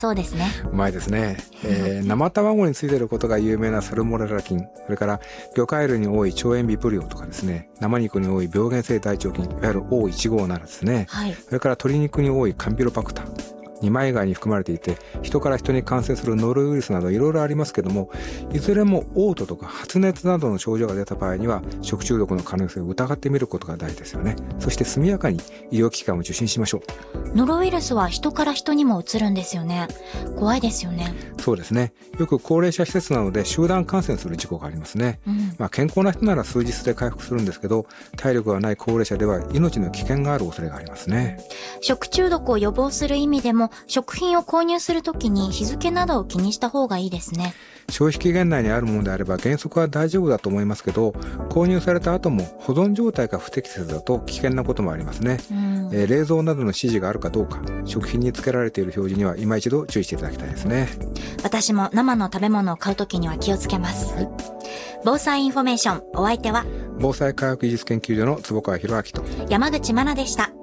そうですね。 うまいですね。生卵についていることが有名なサルモネラ菌、それから魚介類に多い腸炎微ブリオとかですね、生肉に多い病原性大腸菌、いわゆる O157 ですね。 はい。 それから鶏肉に多いカンピロバクター。二枚貝に含まれていて、人から人に感染するノロウイルスなどいろいろありますけども、いずれも嘔吐とか発熱などの症状が出た場合には食中毒の可能性を疑ってみることが大事ですよね。そして速やかに医療機関を受診しましょう。 ノロウイルスは人から人にも移るんですよね。怖いですよね。 そうですね。よく高齢者施設などで集団感染する事故がありますね。健康な人なら数日で回復するんですけど、体力がない高齢者では命の危険がある恐れがありますね。 食中毒を予防する意味でも、食品を購入するときに日付などを気にした方がいいですね。 消費期限内にあるものであれば原則は大丈夫だと思いますけど、購入された後も保存状態が不適切だと危険なこともありますね。冷蔵などの指示があるかどうか、食品につけられている表示には今一度注意していただきたいですね。 私も生の食べ物を買うときには気をつけます。防災インフォメーション、お相手は防災科学技術研究所の坪川博明と山口真奈でした。